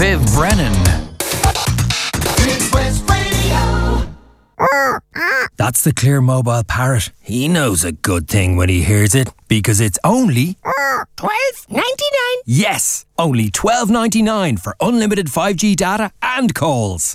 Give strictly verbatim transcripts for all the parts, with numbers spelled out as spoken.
Viv Brennan. That's the Clear Mobile Parrot. He knows a good thing when he hears it, because it's only twelve ninety-nine. Yes, only twelve ninety-nine for unlimited five G data and calls.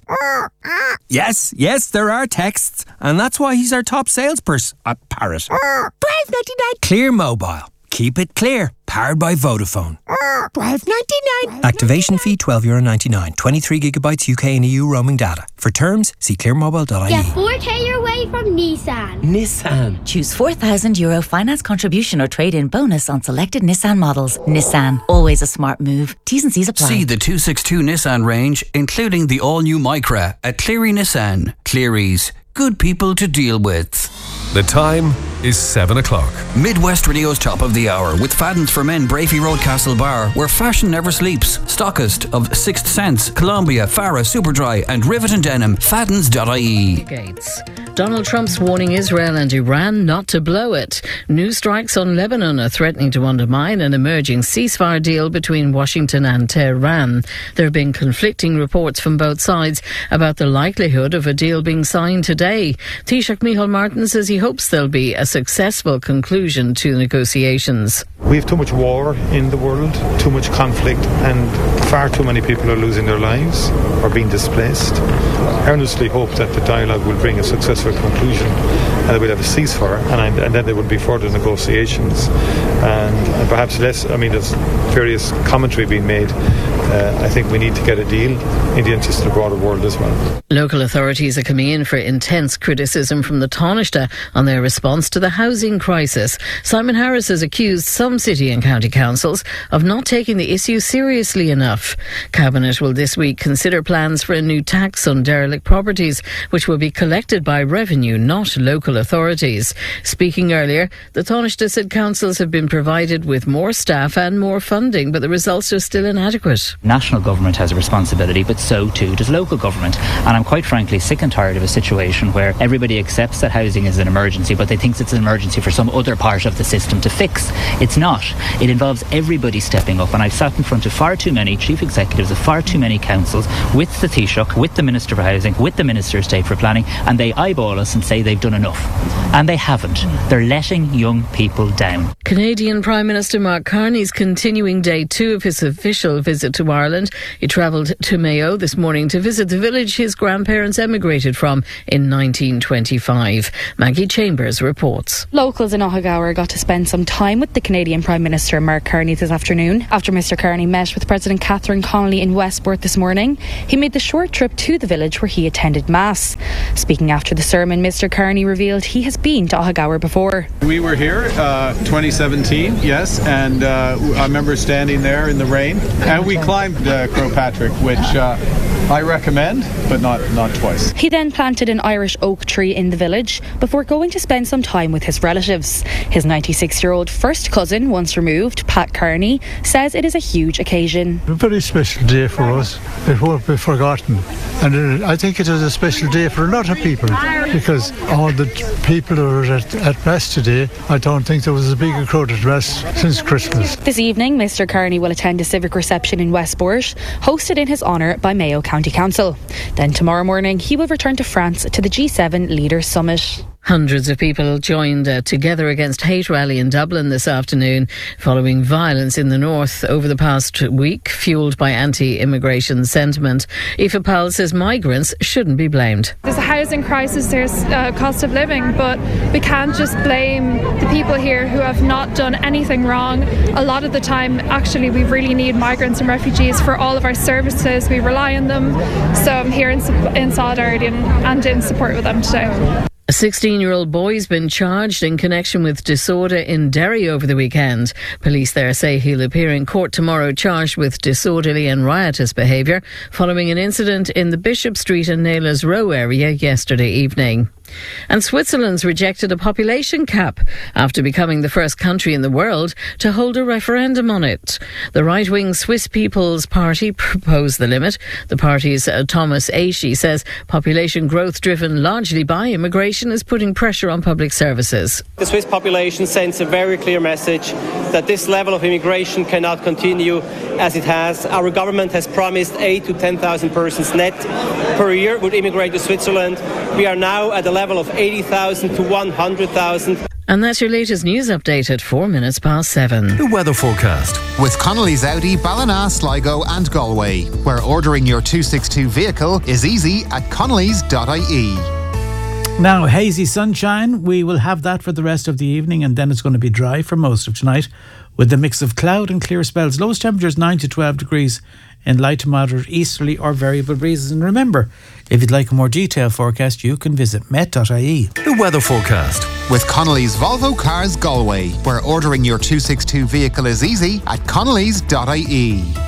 Yes, yes, there are texts, and that's why he's our top salesperson at Parrot. twelve ninety-nine. Clear Mobile. Keep it clear. Powered by Vodafone. twelve ninety-nine. Activation fee twelve euro ninety-nine. twenty-three gigabytes U K and E U roaming data. For terms, see clear mobile dot I E. Get four K your way from Nissan. Nissan. Choose four thousand euro finance contribution or trade-in bonus on selected Nissan models. Nissan. Always a smart move. T's and C's apply. See the two sixty-two Nissan range, including the all-new Micra at Cleary Nissan. Cleary's. Good people to deal with. The time is seven o'clock. Midwest Radio's top of the hour with Fadden's for Men, Brafey Road, Castlebar, where fashion never sleeps. Stockist of Sixth Sense, Columbia, Farah, Superdry, and Rivet and Denim. Faddens dot I E. Gates. Donald Trump's warning Israel and Iran not to blow it. New strikes on Lebanon are threatening to undermine an emerging ceasefire deal between Washington and Tehran. There have been conflicting reports from both sides about the likelihood of a deal being signed today. Taoiseach Micheál Martin says he hopes there'll be a successful conclusion to negotiations. We have too much war in the world, too much conflict, and far too many people are losing their lives or being displaced. I earnestly hope that the dialogue will bring a successful conclusion and that we'll have a ceasefire, and, I, and then there will be further negotiations. And, and perhaps less, I mean, there's various commentary being made. Uh, I think we need to get a deal in the interest of the broader world as well. Local authorities are coming in for intense criticism from the Taoiseach on their response to the housing crisis. Simon Harris has accused some city and county councils of not taking the issue seriously enough. Cabinet will this week consider plans for a new tax on derelict properties, which will be collected by revenue, not local authorities. Speaking earlier, the Taoiseach said councils have been provided with more staff and more funding, but the results are still inadequate. National government has a responsibility, but so too does local government. And I'm quite frankly sick and tired of a situation where everybody accepts that housing is an emergency, but they think it's an emergency for some other part of the system to fix. It's not. It involves everybody stepping up. And I've sat in front of far too many chief executives of far too many councils, with the Taoiseach, with the Minister for Housing, with the Minister of State for Planning, and they eyeball us and say they've done enough. And they haven't. They're letting young people down. Canadian Prime Minister Mark Carney's continuing day two of his official visit to Ireland. He travelled to Mayo this morning to visit the village his grandparents emigrated from in nineteen twenty-five. Maggie Chambers reports. Locals in Ottawa got to spend some time with the Canadian Prime Minister Mark Carney this afternoon. After Mister Carney met with President Catherine Connolly in Westport this morning, he made the short trip to the village where he attended Mass. Speaking after the sermon, Mister Carney revealed he has been to Ottawa before. We were here uh, twenty seventeen, yes, and uh, I remember standing there in the rain, and we climbed uh, Croagh Patrick, which uh, I recommend, but not, not twice. He then planted an Irish oak tree in the village before going to spend some time with his relatives. His ninety-six-year-old first cousin, once removed, Pat Carney, says it is a huge occasion. A very special day for us. It won't be forgotten. And I think it is a special day for a lot of people, because all the people who are at, at Mass today, I don't think there was a bigger crowd at Mass since Christmas. This evening, Mister Carney will attend a civic reception in Westport, hosted in his honour by Mayo County Council. Then tomorrow morning, he will return to France to the G seven Leaders Summit. Hundreds of people joined a Together Against Hate rally in Dublin this afternoon following violence in the north over the past week, fuelled by anti-immigration sentiment. Aoife Powell says migrants shouldn't be blamed. There's a housing crisis, there's a cost of living, but we can't just blame the people here who have not done anything wrong. A lot of the time, actually, we really need migrants and refugees for all of our services. We rely on them. So I'm here in, in solidarity and, and in support with them today. A sixteen-year-old boy's been charged in connection with disorder in Derry over the weekend. Police there say he'll appear in court tomorrow charged with disorderly and riotous behaviour following an incident in the Bishop Street and Naylor's Row area yesterday evening. And Switzerland's rejected a population cap after becoming the first country in the world to hold a referendum on it. The right-wing Swiss People's Party proposed the limit. The party's uh, Thomas Aishi says population growth driven largely by immigration is putting pressure on public services. The Swiss population sends a very clear message that this level of immigration cannot continue as it has. Our government has promised eight to ten thousand persons net per year would immigrate to Switzerland. We are now at a level of eighty thousand to one hundred thousand. And that's your latest news update at four minutes past seven. The weather forecast. With Connolly's Audi, Ballina, Sligo and Galway, where ordering your two sixty-two vehicle is easy at connellys dot I E. Now, hazy sunshine, we will have that for the rest of the evening, and then it's going to be dry for most of tonight with a mix of cloud and clear spells. Lowest temperatures nine to twelve degrees in light to moderate easterly or variable breezes. And remember, if you'd like a more detailed forecast, you can visit met dot I E. The weather forecast. With Connolly's Volvo Cars Galway, where ordering your two sixty-two vehicle is easy at connellys dot I E.